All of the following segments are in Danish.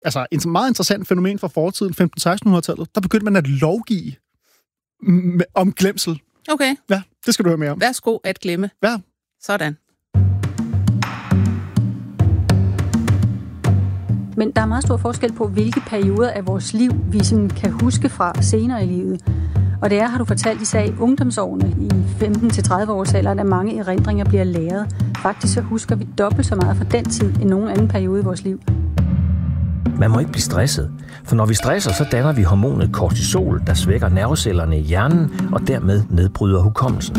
altså et meget interessant fænomen fra fortiden, 1500-1600-tallet, der begyndte man at lovgive om glemsel. Okay. Ja, det skal du høre mere om. Værsgo at glemme. Ja. Sådan. Men der er meget stor forskel på, hvilke perioder af vores liv, vi sådan kan huske fra senere i livet. Og det er, har du fortalt, især i ungdomsårene, i 15-30 års alderen, at mange erindringer bliver læret. Faktisk så husker vi dobbelt så meget fra den tid, end nogen anden periode i vores liv. Man må ikke blive stresset, for når vi stresser, så danner vi hormonet kortisol, der svækker nervecellerne i hjernen og dermed nedbryder hukommelsen.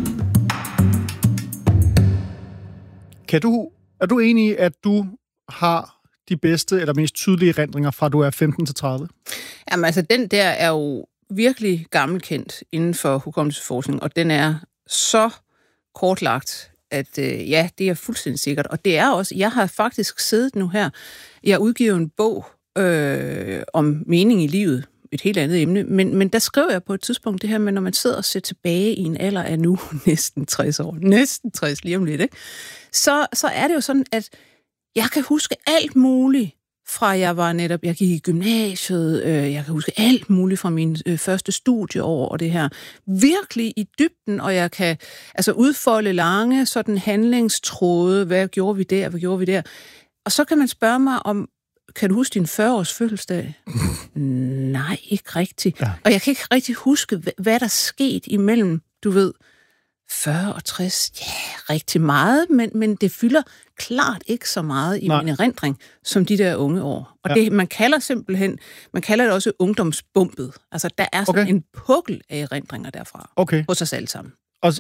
Er du enig i, at du har de bedste eller mest tydelige erindringer fra du er 15 til 30? Jamen altså, den der er jo virkelig gammelkendt inden for hukommelsesforskning, og den er så kortlagt, at ja, det er fuldstændig sikkert. Og det er også, jeg har faktisk siddet nu her, jeg udgiver en bog om mening i livet, et helt andet emne, men der skriver jeg på et tidspunkt det her med, når man sidder og ser tilbage i en alder af nu næsten 60 år, næsten 60 lige om lidt, ikke? Så er det jo sådan, at jeg kan huske alt muligt fra jeg gik i gymnasiet, jeg kan huske alt muligt fra min første studieår og det her. Virkelig i dybden, og jeg kan altså udfolde lange sådan handlingstråde, hvad gjorde vi der? Og så kan man spørge mig om, kan du huske din 40-års fødselsdag? Nej, ikke rigtigt. Ja. Og jeg kan ikke rigtig huske, hvad der skete imellem, du ved, 40 og 60, ja, rigtig meget, men det fylder klart ikke så meget i min erindring, som de der unge år. Og det, man kalder det også ungdomsbumpet. Altså, der er sådan en pukkel af erindringer derfra, hos os alle sammen.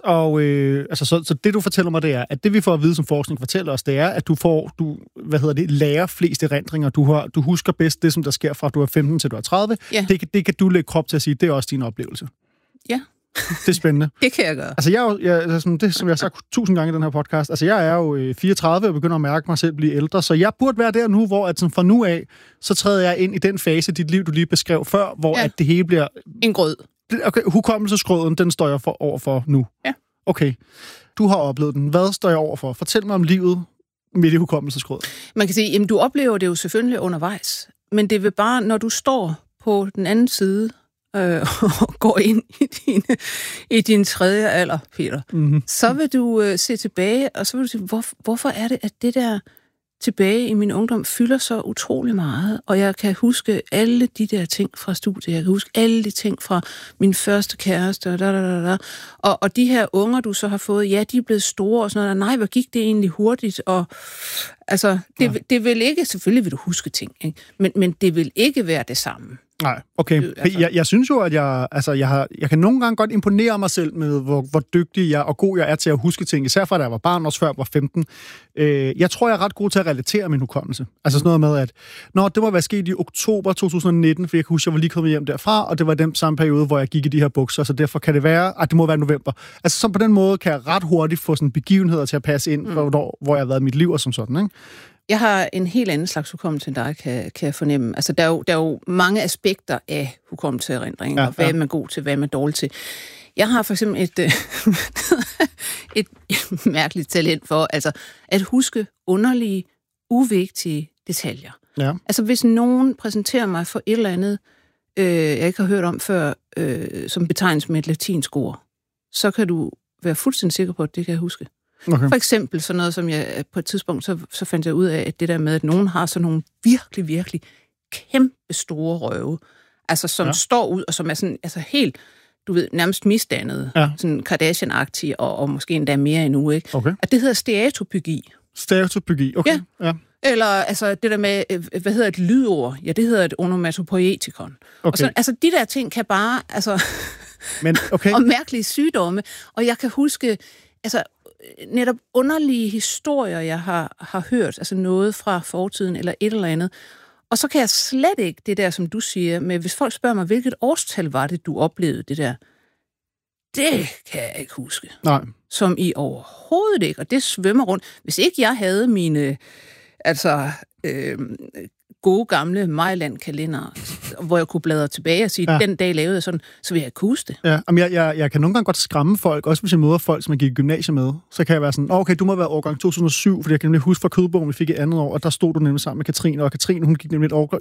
Så det, du fortæller mig, det er, at det, vi får at vide, som forskning fortæller os, det er, at du lærer flest erindringer. Du husker bedst det, som der sker fra, du er 15 til du er 30. Ja. Det kan du lægge krop til at sige, det er også din oplevelse. Ja. Det er spændende. Det kan jeg gøre. Altså, det, som jeg har sagt 1000 gange i den her podcast, altså, jeg er jo 34 og begynder at mærke mig selv blive ældre, så jeg burde være der nu, hvor at, fra nu af, så træder jeg ind i den fase af dit liv, du lige beskrev før, hvor at det hele bliver... En grød. Okay, hukommelsesgrøden, den står jeg over for nu. Ja. Okay. Du har oplevet den. Hvad står jeg over for? Fortæl mig om livet midt i hukommelsesgrøden. Man kan sige, jamen, du oplever det jo selvfølgelig undervejs, men det vil bare, når du står på den anden side og går ind i din tredje alder, Peter, så vil du se tilbage, og så vil du sige, hvorfor er det, at det der tilbage i min ungdom fylder så utrolig meget, og jeg kan huske alle de der ting fra studiet, jeg kan huske alle de ting fra min første kæreste, og de her unger, du så har fået, ja, de er blevet store, og sådan noget, nej, hvor gik det egentlig hurtigt, og altså, det vil ikke, selvfølgelig vil du huske ting, ikke? Men det vil ikke være det samme. Nej, okay. Jeg synes jo, at jeg kan nogle gange godt imponere mig selv med, hvor dygtig jeg og god jeg er til at huske ting, især fra da jeg var barn, også før jeg var 15. Jeg tror, jeg er ret god til at relatere min hukommelse. Altså sådan noget med, at det må være sket i oktober 2019, for jeg kan huske, jeg var lige kommet hjem derfra, og det var den samme periode, hvor jeg gik i de her bukser, så derfor kan det være, at det må være november. Altså så på den måde kan jeg ret hurtigt få sådan begivenheder til at passe ind, hvor jeg har været i mit liv og som sådan, ikke? Jeg har en helt anden slags hukommelse end dig, kan jeg fornemme. Altså, der er jo mange aspekter af hukommelseerindring, og hvad er man god til, hvad er man dårlig til. Jeg har for eksempel et mærkeligt talent for altså, at huske underlige, uvigtige detaljer. Ja. Altså, hvis nogen præsenterer mig for et eller andet, jeg ikke har hørt om før, som betegnes med et latinsk ord, så kan du være fuldstændig sikker på, at det kan jeg huske. Okay. For eksempel sådan noget, som jeg på et tidspunkt, så fandt jeg ud af, at det der med, at nogen har sådan nogle virkelig, virkelig kæmpe store røve, altså som står ud, og som er sådan, altså helt, du ved, nærmest misdannede, sådan Kardashian-agtige, og måske endda mere endnu, ikke? Okay. Og det hedder stereotypi. Stereotypi, okay. Ja. Eller altså det der med, hvad hedder et lydord? Ja, det hedder et onomatopoetikon. Okay. Og så, altså de der ting kan bare, altså, og mærkelige sygdomme, og jeg kan huske, altså, netop underlige historier, jeg har hørt, altså noget fra fortiden eller et eller andet. Og så kan jeg slet ikke det der, som du siger, med hvis folk spørger mig, hvilket årstal var det, du oplevede det der? Det kan jeg ikke huske. Nej. Som i overhovedet ikke, og det svømmer rundt. Hvis ikke jeg havde mine gode gamle Mejland-kalender, hvor jeg kunne bladre tilbage og sige, den dag lavede jeg sådan, så vil jeg ikke huske det. Ja, jeg kan nogle gange godt skræmme folk, også hvis jeg møder folk, som jeg gik i gymnasiet med. Så kan jeg være sådan, okay, du må være årgang 2007, fordi jeg kan nemlig huske fra Kødbogen, vi fik et andet år, og der stod du nemlig sammen med Katrine, og Katrine, hun gik nemlig et